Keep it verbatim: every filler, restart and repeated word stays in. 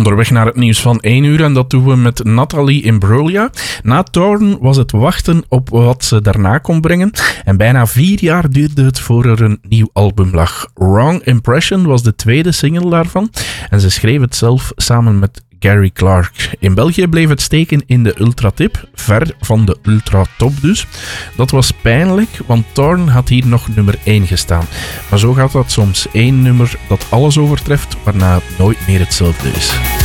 Onderweg naar het nieuws van één uur en dat doen we met Nathalie Imbruglia. Na Thorn was het wachten op wat ze daarna kon brengen en bijna vier jaar duurde het voor er een nieuw album lag. Wrong Impression was de tweede single daarvan en ze schreef het zelf samen met Gary Clark. In België bleef het steken in de ultratip, ver van de ultratop dus. Dat was pijnlijk, want Thorn had hier nog nummer één gestaan. Maar zo gaat dat soms, één nummer dat alles overtreft, waarna het nooit meer hetzelfde is.